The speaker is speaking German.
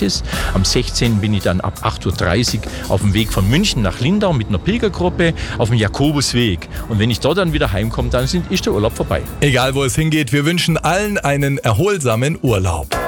gratis. Am 16. bin ich dann ab 8.30 Uhr auf dem Weg von München nach Lindau mit einer Pilgergruppe auf dem Jakobusweg. Und wenn ich dort dann wieder heimkomme, dann ist der Urlaub vorbei. Egal, wo es hingeht, wir wünschen allen einen erholsamen Urlaub.